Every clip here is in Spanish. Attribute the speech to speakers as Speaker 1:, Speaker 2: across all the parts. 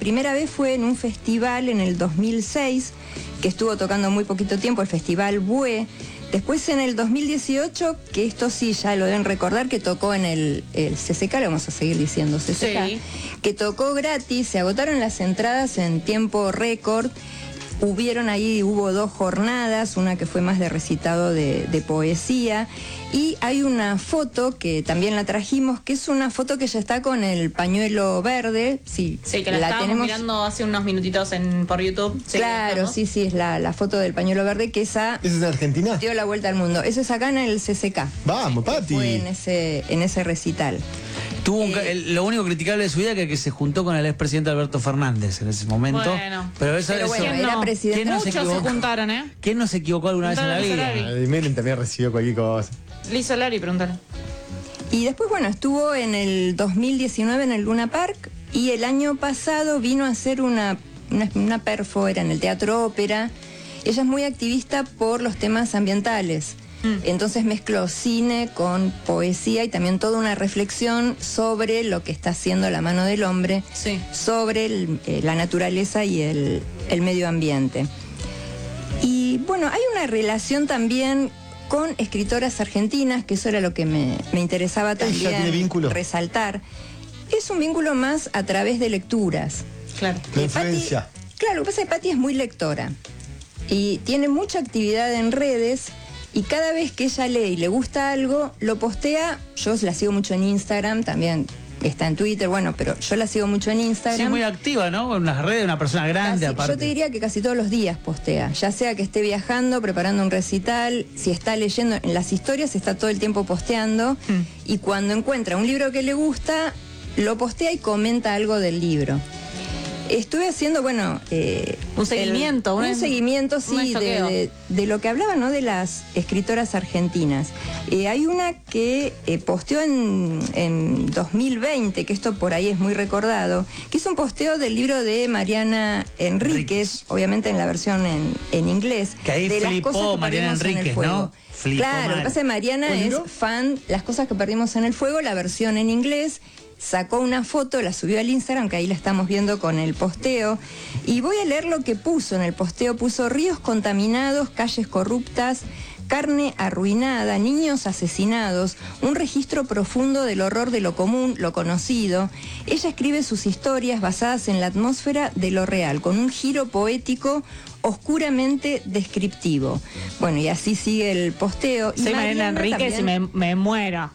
Speaker 1: primera vez fue en un festival en el 2006, que estuvo tocando muy poquito tiempo, el Festival Bue. Después en el 2018, que esto sí ya lo deben recordar, que tocó en el CCK, le vamos a seguir diciendo CCK, sí, que tocó gratis, se agotaron las entradas en tiempo récord. Hubo 2 jornadas, una que fue más de recitado de poesía, y hay una foto que también la trajimos, que es una foto que ya está con el pañuelo verde. Sí,
Speaker 2: que la estábamos mirando hace unos minutitos por YouTube. Sí,
Speaker 1: claro, sí, es la foto del pañuelo verde, que esa...
Speaker 3: ¿Esa es de Argentina?
Speaker 1: Dio la vuelta al mundo. Eso es acá en el CCK.
Speaker 3: Vamos, Pati.
Speaker 1: Fue en ese recital.
Speaker 4: Tuvo lo único criticable de su vida que se juntó con el expresidente Alberto Fernández en ese momento.
Speaker 2: Bueno,
Speaker 1: pero bueno, era presidente.
Speaker 2: Muchos se juntaron, ¿eh?
Speaker 4: ¿Quién no se equivocó alguna vez en la vida?
Speaker 3: Menem también recibió cualquier cosa.
Speaker 2: Liz Solari, pregúntale.
Speaker 1: Y después, bueno, estuvo en el 2019 en el Luna Park, y el año pasado vino a hacer una perfo, era en el Teatro Ópera. Ella es muy activista por los temas ambientales. Entonces mezcló cine con poesía y también toda una reflexión sobre lo que está haciendo la mano del hombre, sí, sobre la naturaleza y el medio ambiente. Y bueno, hay una relación también con escritoras argentinas, que eso era lo que me interesaba también resaltar. Es un vínculo más a través de lecturas.
Speaker 3: Claro. La influencia.
Speaker 1: Claro, lo que pasa es que Pati es muy lectora y tiene mucha actividad en redes. Y cada vez que ella lee y le gusta algo, lo postea. Yo la sigo mucho en Instagram, también está en Twitter, bueno, pero yo la sigo mucho en Instagram.
Speaker 4: Sí, muy activa, ¿no? En las redes, una persona grande aparte.
Speaker 1: Yo te diría que casi todos los días postea, ya sea que esté viajando, preparando un recital, si está leyendo, en las historias está todo el tiempo posteando, y cuando encuentra un libro que le gusta, lo postea y comenta algo del libro. Estuve haciendo, bueno...
Speaker 2: un seguimiento.
Speaker 1: Un seguimiento, sí, de lo que hablaba, ¿no? De las escritoras argentinas. Hay una que posteó en 2020, que esto por ahí es muy recordado, que es un posteo del libro de Mariana Enríquez, obviamente en la versión en inglés.
Speaker 4: Que ahí
Speaker 1: de
Speaker 4: flipó Mariana Enríquez, ¿no?
Speaker 1: Claro, lo que pasa es que Mariana es fan, Las cosas que perdimos en el fuego, la versión en inglés. Sacó una foto, la subió al Instagram, que ahí la estamos viendo con el posteo. Y voy a leer lo que puso en el posteo. Puso: ríos contaminados, calles corruptas, carne arruinada, niños asesinados, un registro profundo del horror de lo común, lo conocido. Ella escribe sus historias basadas en la atmósfera de lo real, con un giro poético oscuramente descriptivo. Bueno, y así sigue el posteo.
Speaker 2: Soy Mariana Enríquez y me muero.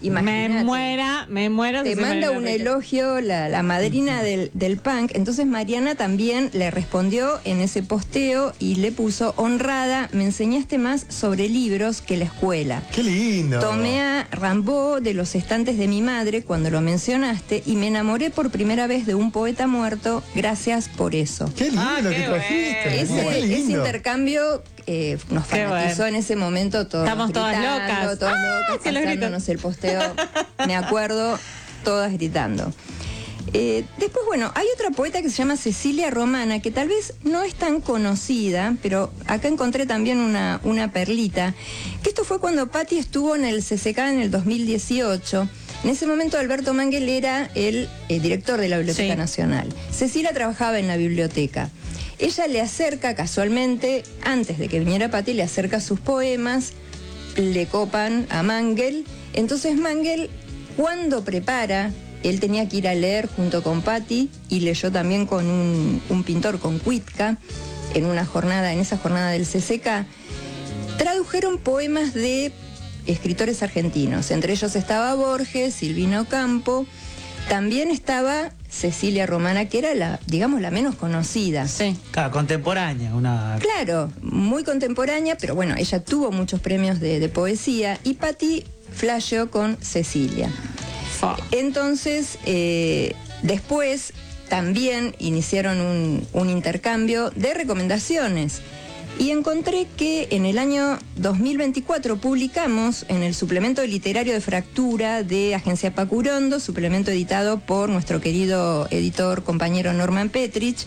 Speaker 2: Me muero.
Speaker 1: Te manda un elogio la madrina del punk. Entonces Mariana también le respondió en ese posteo y le puso: honrada, me enseñaste más sobre libros que la escuela.
Speaker 3: ¡Qué lindo!
Speaker 1: Tomé a Rimbaud de los estantes de mi madre cuando lo mencionaste y me enamoré por primera vez de un poeta muerto. Gracias por eso.
Speaker 3: ¡Qué lindo que trajiste!
Speaker 1: Ese intercambio nos fanatizó en ese momento todos.
Speaker 2: Estamos todas locas.
Speaker 1: Pasándonos el posteo. Me acuerdo, todas gritando. Después, bueno, hay otra poeta que se llama Cecilia Romana, que tal vez no es tan conocida, pero acá encontré también una perlita, que esto fue cuando Pati estuvo en el CCK en el 2018. En ese momento Alberto Manguel era el director de la Biblioteca Nacional. Cecilia trabajaba en la biblioteca. Ella le acerca casualmente, antes de que viniera Pati, le acerca sus poemas, le copan a Manguel. Entonces Manguel, cuando prepara, él tenía que ir a leer junto con Pati, y leyó también con un pintor, con Cuitca, en esa jornada del CCK, tradujeron poemas de escritores argentinos. Entre ellos estaba Borges, Silvino Campo, también estaba Cecilia Romana, que era la menos conocida.
Speaker 4: Sí, claro, contemporánea.
Speaker 1: Claro, muy contemporánea, pero bueno, ella tuvo muchos premios de poesía, y Pati flasheó con Cecilia. Entonces, después también iniciaron un intercambio de recomendaciones. Y encontré que en el año 2024 publicamos en el suplemento literario de Fractura de Agencia Pacurondo, suplemento editado por nuestro querido editor compañero Norman Petrich,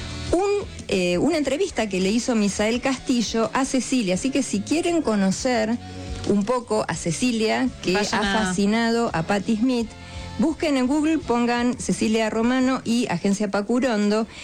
Speaker 1: una entrevista que le hizo Misael Castillo a Cecilia. Así que si quieren conocer un poco a Cecilia, que ha fascinado a Patti Smith, busquen en Google, pongan Cecilia Romano y Agencia Pacurondo.